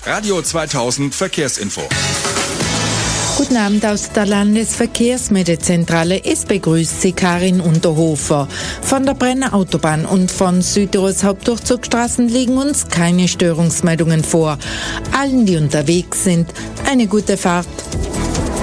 Radio 2000 Verkehrsinfo. Guten Abend aus der Landesverkehrsmedienzentrale. Es begrüßt Sie Karin Unterhofer. Von der Brenner Autobahn und von Südtirols Hauptdurchzugsstraßen liegen uns keine Störungsmeldungen vor. Allen, die unterwegs sind, eine gute Fahrt.